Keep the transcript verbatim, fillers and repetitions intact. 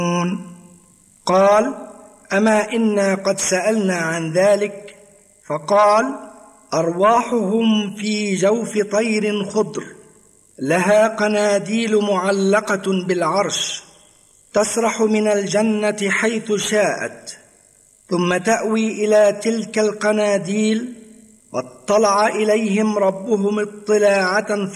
قال: أما إنا قد سألنا عن ذلك، فقال: أرواحهم في جوف طير خضر لها قناديل معلقة بالعرش، تسرح من الجنة حيث شاءت، ثم تأوي إلى تلك القناديل، واطلع إليهم ربهم اطلاعة